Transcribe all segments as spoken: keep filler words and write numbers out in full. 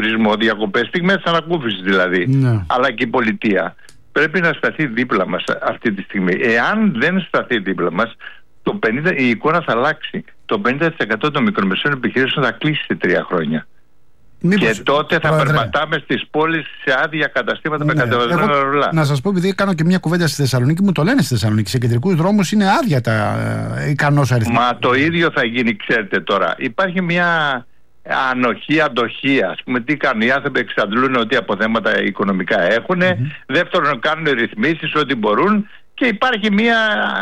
τουρισμό, διακοπές, στιγμές ανακούφισης δηλαδή, ναι. αλλά και η πολιτεία πρέπει να σταθεί δίπλα μας αυτή τη στιγμή. Εάν δεν σταθεί δίπλα μας, το πενήντα, η εικόνα θα αλλάξει. Το πενήντα τοις εκατό των μικρομεσαίων επιχειρήσεων θα κλείσει σε τρία χρόνια. Μήπως, και τότε θα πρόεδρε, περπατάμε στις πόλεις σε άδεια καταστήματα, ναι, με κατεβασμένα εγώ, ρολά. Να σας πω, επειδή κάνω και μια κουβέντα στη Θεσσαλονίκη, μου το λένε στη Θεσσαλονίκη. Σε κεντρικούς δρόμους είναι άδεια τα ε, ικανός αριθμός. Μα το ίδιο θα γίνει, ξέρετε τώρα. Υπάρχει μια ανοχή, αντοχή. Ας πούμε, τι κάνουν οι άνθρωποι, εξαντλούν ό,τι αποθέματα οικονομικά έχουν. Mm-hmm. Δεύτερον, κάνουν ρυθμίσεις ό,τι μπορούν. Και υπάρχει μια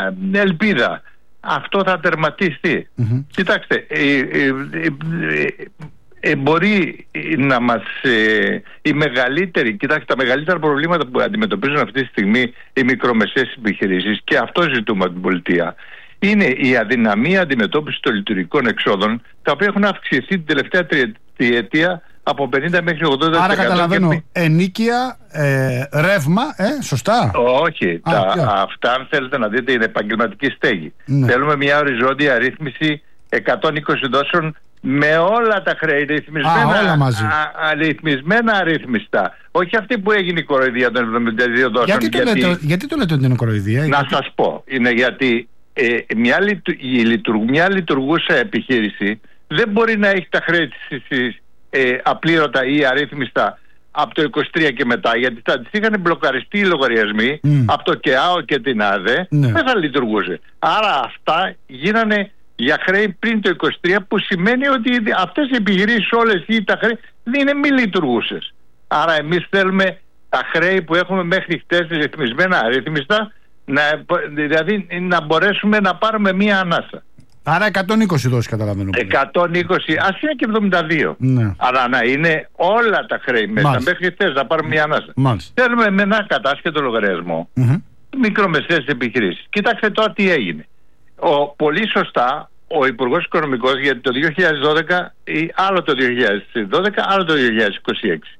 ελπίδα. Αυτό θα τερματιστεί. Mm-hmm. Κοιτάξτε, ε, ε, ε, ε, ε, μπορεί να μας ε, η μεγαλύτερη, κοιτάξτε, τα μεγαλύτερα προβλήματα που αντιμετωπίζουν αυτή τη στιγμή οι μικρομεσαίες επιχειρήσεις, και αυτό ζητούμε από την πολιτεία, είναι η αδυναμία αντιμετώπιση των λειτουργικών εξόδων, τα οποία έχουν αυξηθεί την τελευταία τριετία από πενήντα μέχρι ογδόντα τοις εκατό. Άρα καταλαβαίνω, και... ενίκεια, ε, ρεύμα, ε, σωστά. Όχι, Α, τα, αυτά αν θέλετε να δείτε είναι επαγγελματική στέγη. Ναι. Θέλουμε μια οριζόντια ρύθμιση εκατόν είκοσι δόσεων με όλα τα χρέη ρυθμισμένα, α, όλα μαζί. Α, α, ρυθμισμένα αρρύθμιστα. Όχι αυτή που έγινε η κοροϊδία των εβδομήντα δύο δόσεων. Γιατί το, γιατί... Λέτε, γιατί το λέτε ότι είναι κοροϊδία? Να γιατί... σας πω, είναι γιατί ε, μια, λειτου, η λειτουργ, μια λειτουργούσα επιχείρηση δεν μπορεί να έχει τα χρέη της ε, απλήρωτα ή αρρύθμιστα από το είκοσι τρία και μετά, γιατί θα τις είχαν μπλοκαριστεί οι λογαριασμοί mm. από το ΚΕΑΟ και την ΑΔΕ, ναι. δεν θα λειτουργούσε. Άρα αυτά γίνανε για χρέη πριν το είκοσι τρία, που σημαίνει ότι αυτές οι επιχειρήσεις όλες ή τα χρέη δεν είναι μη λειτουργούσες. Άρα εμείς θέλουμε τα χρέη που έχουμε μέχρι χτες ρυθμισμένα αρρύθμιστα, να, δηλαδή να μπορέσουμε να πάρουμε μία ανάσα. Άρα εκατόν είκοσι δόσεις καταλαβαίνω. εκατόν είκοσι, ας είναι και εβδομήντα δύο. Ναι. Αλλά να είναι όλα τα χρέη μέσα. Μάλιστα. Μέχρι χτες να πάρουμε μία ανάσα. Μάλιστα. Θέλουμε με ένα κατάσχετο λογαριασμό mm-hmm. μικρομεσαίες επιχειρήσεις. Κοιτάξτε τώρα τι έγινε. Ο, πολύ σωστά ο Υπουργός Οικονομικός, γιατί το δύο χιλιάδες δώδεκα, ή άλλο το δύο χιλιάδες δώδεκα, άλλο το δύο χιλιάδες είκοσι έξι,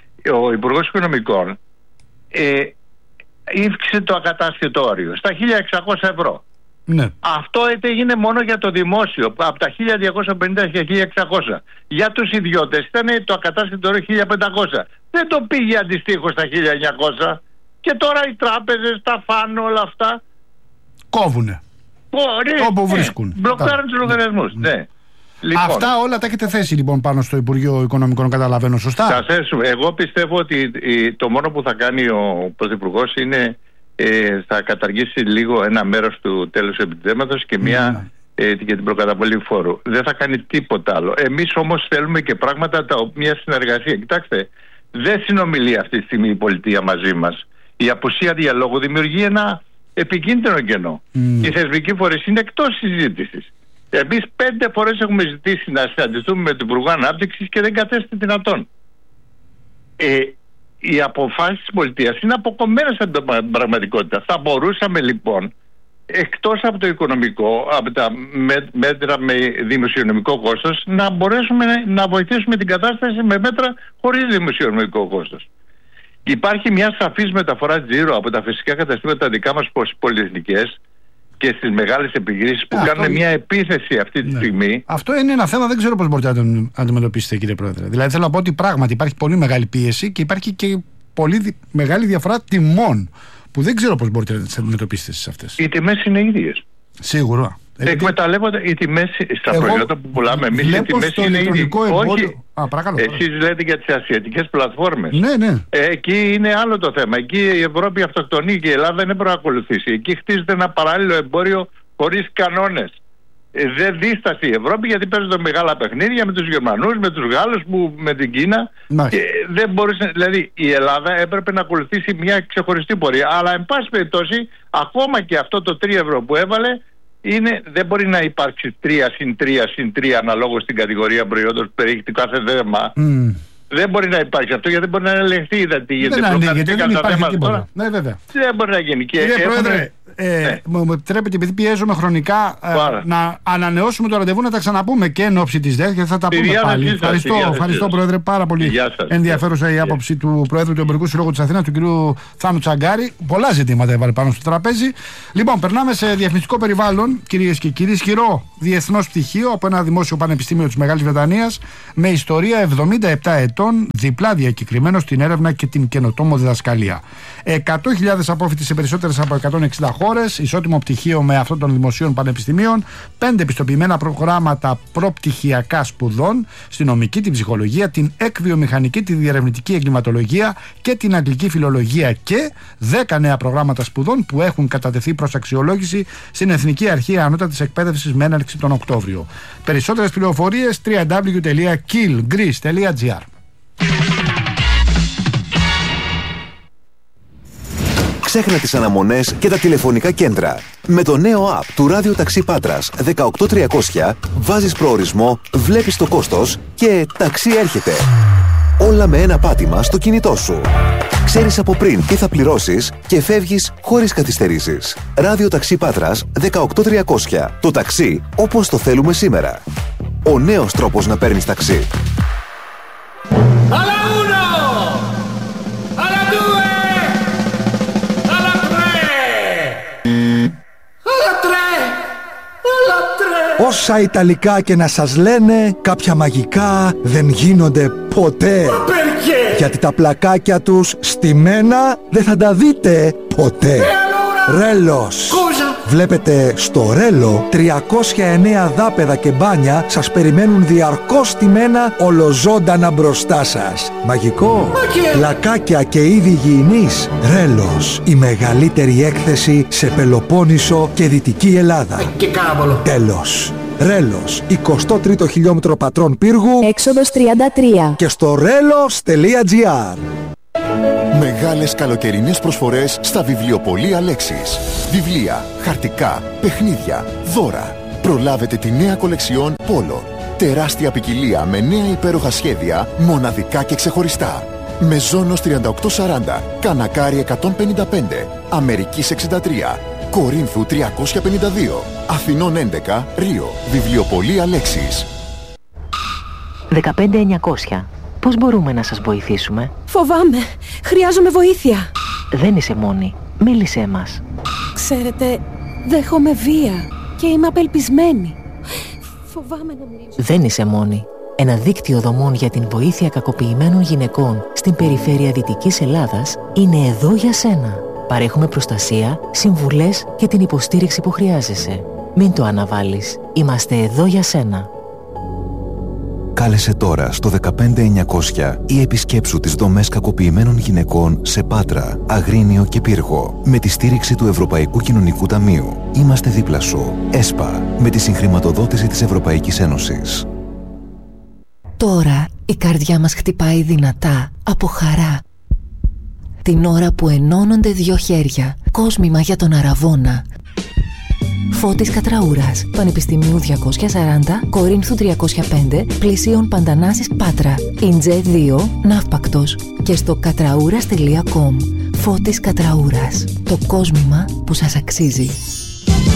ο Υπουργός Οικονομικών ε, ύφξε το ακατάσχετο όριο στα χίλια εξακόσια ευρώ. Ναι. Αυτό έγινε μόνο για το δημόσιο, από τα χίλια διακόσια πενήντα και χίλια εξακόσια. Για τους ιδιώτες ήταν το ακατάσχετο όριο χίλια πεντακόσια. Δεν το πήγε αντιστοίχως στα χίλια εννιακόσια. Και τώρα οι τράπεζες τα φάνε όλα αυτά. Κόβουνε. Μπορεί, όπου βρίσκουν. Ναι, μπλοκάρουν τους λογαριασμούς. Ναι. Ναι. Λοιπόν, αυτά όλα τα έχετε θέσει λοιπόν πάνω στο Υπουργείο Οικονομικών, καταλαβαίνω σωστά? Θα θέσουμε. Εγώ πιστεύω ότι το μόνο που θα κάνει ο Πρωθυπουργός είναι ε, θα καταργήσει λίγο ένα μέρος του τέλους επιτεύγματος και μια, mm. ε, για την προκαταβολή φόρου. Δεν θα κάνει τίποτα άλλο. Εμείς όμως θέλουμε και πράγματα, τα, μια συνεργασία. Κοιτάξτε, δεν συνομιλεί αυτή τη στιγμή η πολιτεία μαζί μας. Η απουσία διαλόγου δημιουργεί ένα επικίνδυνο κενό. Mm. Οι θεσμικοί φορείς είναι εκτός συζήτησης. Εμείς πέντε φορές έχουμε ζητήσει να συναντηθούμε με τον Υπουργό Ανάπτυξης και δεν κατέστη δυνατόν. Ε, οι αποφάσεις της πολιτείας είναι αποκομμένες από την πραγματικότητα. Θα μπορούσαμε λοιπόν, εκτός από το οικονομικό, από τα μέτρα με δημοσιονομικό κόστος, να μπορέσουμε να βοηθήσουμε την κατάσταση με μέτρα χωρίς δημοσιονομικό κόστος. Υπάρχει μια σαφής μεταφορά τζίρο από τα φυσικά καταστήματα δικά μας πολυεθνικές και στις μεγάλες επιχειρήσεις που ε, κάνουν αυτό... μια επίθεση αυτή τη ναι. στιγμή. Αυτό είναι ένα θέμα, δεν ξέρω πώς μπορείτε να το αντιμετωπίσετε, κύριε Πρόεδρε. Δηλαδή θέλω να πω ότι πράγματι υπάρχει πολύ μεγάλη πίεση και υπάρχει και πολύ δι... μεγάλη διαφορά τιμών που δεν ξέρω πώς μπορείτε να τις αντιμετωπίσετε εσείς αυτές. Οι τιμές είναι ίδιες. Σίγουρα. Εκμεταλλεύονται οι τιμές στα εγώ προϊόντα που πουλάμε εμείς. Οι τιμές είναι ίδιες. Όχι. Α, παρακαλώ, εσείς λέτε για τις ασιατικές πλατφόρμες. Ναι, ναι. Ε, εκεί είναι άλλο το θέμα. Εκεί η Ευρώπη αυτοκτονεί και η Ελλάδα δεν μπορεί να ακολουθήσει. Εκεί χτίζεται ένα παράλληλο εμπόριο χωρίς κανόνες. Ε, δεν δίστασε η Ευρώπη γιατί παίζονται μεγάλα παιχνίδια με τους Γερμανούς, με τους Γάλλους, που, με την Κίνα. Και δεν μπορούσε, δηλαδή η Ελλάδα έπρεπε να ακολουθήσει μια ξεχωριστή πορεία. Αλλά εν πάση περιπτώσει, ακόμα και αυτό το τρία ευρώ που έβαλε, είναι, δεν μπορεί να υπάρξει τρία συν τρία συν τρία αναλόγως στην κατηγορία προϊόντος που περιέχει κάθε δέμα. Mm. Δεν μπορεί να υπάρξει αυτό, γιατί δεν μπορεί να ελεγχθεί. Δεν, δεν, δεν, δεν υπάρχει τίποτα. Ναι, βέβαια. Δεν μπορεί να γίνει. Και κύριε έχουμε... Πρόεδρε, Ε, ναι. Μου επιτρέπετε, επειδή πιέζομαι χρονικά, ε, να ανανεώσουμε το ραντεβού, να τα ξαναπούμε και εν ώψη της ΔΕΘ και θα τα πούμε πάλι. Σας, ευχαριστώ, ευχαριστώ Πρόεδρε, πάρα πολύ ενδιαφέρουσα η άποψη του Προέδρου του Εμπορικού Συλλόγου της Αθήνας, του κ. Θάνου Τσαγκάρη. Πολλά ζητήματα έβαλε πάνω στο τραπέζι. Λοιπόν, περνάμε σε διαφημιστικό περιβάλλον, κυρίες και κύριοι. Ισχυρό διεθνώς πτυχίο από ένα δημόσιο πανεπιστήμιο της Μεγάλης Βρετανίας με ιστορία εβδομήντα επτά ετών, διπλά διακεκριμένο στην έρευνα και την καινοτόμο διδασκαλία. εκατό χιλιάδες απόφοιτοι σε περισσότερες από εκατόν εξήντα χώρες, ισότιμο πτυχίο με αυτών των δημοσίων πανεπιστημίων, πέντε πιστοποιημένα προγράμματα προπτυχιακά σπουδών στη νομική, την ψυχολογία, την εκβιομηχανική, τη διερευνητική εγκληματολογία και την αγγλική φιλολογία και δέκα νέα προγράμματα σπουδών που έχουν κατατεθεί προς αξιολόγηση στην Εθνική Αρχή Ανώτατης Εκπαίδευσης με έναρξη τον Οκτώβριο. Περισσότερες πληροφορίες double-u double-u double-u τελεία kill greece τελεία gr. Ξέχνα τις αναμονές και τα τηλεφωνικά κέντρα. Με το νέο app του Ράδιο Ταξί Πάτρας δεκαοκτώ τριακόσια βάζεις προορισμό, βλέπεις το κόστος και ταξί έρχεται. Όλα με ένα πάτημα στο κινητό σου. Ξέρεις από πριν τι θα πληρώσεις και φεύγεις χωρίς καθυστερήσεις. Ράδιο Ταξί Πάτρας δεκαοκτώ τριακόσια. Το ταξί όπως το θέλουμε σήμερα. Ο νέος τρόπος να παίρνεις ταξί. Όσα Ιταλικά και να σας λένε, κάποια μαγικά δεν γίνονται ποτέ. Γιατί τα πλακάκια τους στημένα δεν θα τα δείτε ποτέ. Ρέλος. Βλέπετε, στο Ρέλο τριακόσια εννέα δάπεδα και μπάνια σας περιμένουν διαρκώς στημένα ολοζώντανα μπροστά σας. Μαγικό. Πλακάκια και είδη υγιεινής. Ρέλος. Η μεγαλύτερη έκθεση σε Πελοπόννησο και Δυτική Ελλάδα. Και κάμπολο. Τέλος. Ρέλος, εικοστό τρίτο χιλιόμετρο Πατρών Πύργου, έξοδος τριάντα τρία. Και στο ρέλος τελεία τζι άρ. Μεγάλες καλοκαιρινές προσφορές στα βιβλιοπωλεία Λέξης. Βιβλία, χαρτικά, παιχνίδια, δώρα. Προλάβετε τη νέα κολεξιόν Πόλο. Τεράστια ποικιλία με νέα υπέροχα σχέδια, μοναδικά και ξεχωριστά. Μεζόνος τριάντα οκτώ σαράντα, Κανακάρι εκατόν πενήντα πέντε, Αμερικής εξήντα τρία, Κορίνθου τριακόσια πενήντα δύο, Αθηνών έντεκα, Ρίο. Βιβλιοπωλεία Λέξης. δεκαπέντε εννιακόσια. Πώς μπορούμε να σας βοηθήσουμε? Φοβάμαι. Χρειάζομαι βοήθεια. Δεν είσαι μόνη. Μίλησέ μας. Ξέρετε, δέχομαι βία και είμαι απελπισμένη. Φοβάμαι να μιλήσω. Δεν είσαι μόνη. Ένα δίκτυο δομών για την βοήθεια κακοποιημένων γυναικών στην περιφέρεια Δυτικής Ελλάδας είναι εδώ για σένα. Παρέχουμε προστασία, συμβουλές και την υποστήριξη που χρειάζεσαι. Μην το αναβάλεις. Είμαστε εδώ για σένα. Κάλεσε τώρα στο δεκαπέντε εννιακόσια ή επισκέψου τις δομές κακοποιημένων γυναικών σε Πάτρα, Αγρίνιο και Πύργο με τη στήριξη του Ευρωπαϊκού Κοινωνικού Ταμείου. Είμαστε δίπλα σου. ΕΣΠΑ, με τη συγχρηματοδότηση της Ευρωπαϊκής Ένωσης. Τώρα η καρδιά μας χτυπάει δυνατά από χαρά. Την ώρα που ενώνονται δύο χέρια, κόσμημα για τον Αραβώνα. Φώτης Κατραούρας, Πανεπιστημίου διακόσια σαράντα, Κορίνθου τριακόσια πέντε, Πλησίων Παντανάσης Πάτρα, Ιντζέ δύο, Ναύπακτος και στο κατραούρας τελεία κομ. Φώτης Κατραούρας, το κόσμημα που σας αξίζει.